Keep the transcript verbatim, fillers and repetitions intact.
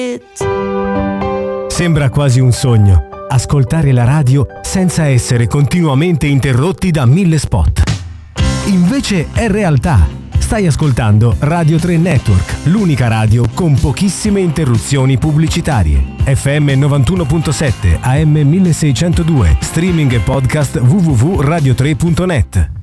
it. Sembra quasi un sogno, ascoltare la radio senza essere continuamente interrotti da mille spot. Invece è realtà. Stai ascoltando Radio tre Network, l'unica radio con pochissime interruzioni pubblicitarie. F M novantuno virgola sette, A M milleseicentodue, streaming e podcast w w w punto radio tre punto net.